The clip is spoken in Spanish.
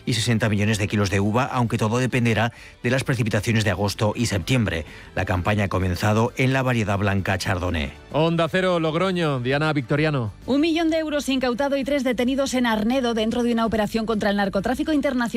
y 60 millones de kilos de uva, aunque todo dependerá de las precipitaciones de agosto y septiembre. La campaña ha comenzado en la variedad blanca Chardonnay. Onda Cero, Logroño, Diana Victoriano. 1 millón de euros incautado y 3 detenidos en Arnedo dentro de una operación contra el narcotráfico internacional.